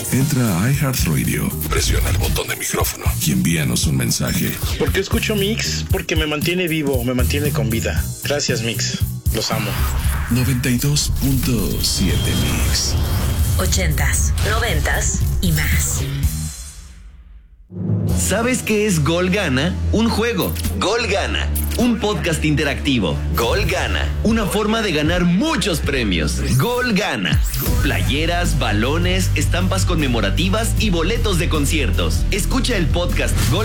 Entra a iHeartRadio, presiona el botón de micrófono y envíanos un mensaje. ¿Por qué escucho Mix? Porque me mantiene vivo, me mantiene con vida. Gracias, Mix. Los amo. 92.7 Mix. 80s, 90s y más. ¿Sabes qué es Gol Gana? Un juego. Gol Gana. Un podcast interactivo. Gol Gana. Una forma de ganar muchos premios. Gol Gana. Playeras, balones, estampas conmemorativas y boletos de conciertos. Escucha el podcast Gol